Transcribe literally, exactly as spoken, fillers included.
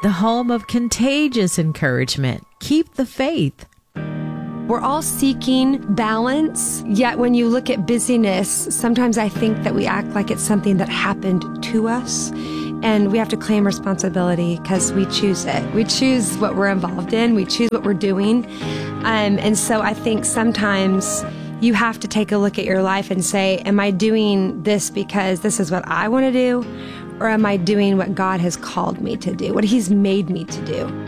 the home of contagious encouragement. Keep the faith. We're all seeking balance, yet when you look at busyness, sometimes I think that we act like it's something that happened to us, and we have to claim responsibility because we choose it. We choose what we're involved in. We choose what we're doing. Um, and so I think sometimes you have to take a look at your life and say, am I doing this because this is what I want to do? Or am I doing what God has called me to do, what He's made me to do?